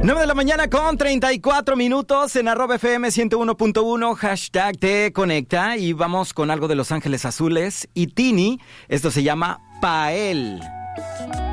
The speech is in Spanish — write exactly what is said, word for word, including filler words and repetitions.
nueve de la mañana con treinta y cuatro minutos en arroba F M ciento uno punto uno, hashtag te conecta, y vamos con algo de Los Ángeles Azules y Tini. Esto se llama Pa' Él.